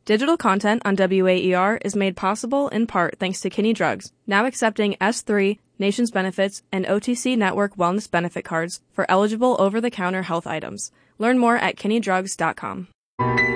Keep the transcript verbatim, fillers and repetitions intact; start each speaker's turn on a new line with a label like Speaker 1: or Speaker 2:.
Speaker 1: Digital content on W A E R is made possible in part thanks to Kinney Drugs, now accepting S three, Nations Benefits, and O T C Network Wellness Benefit Cards for eligible over-the-counter health items. Learn more at kinney drugs dot com.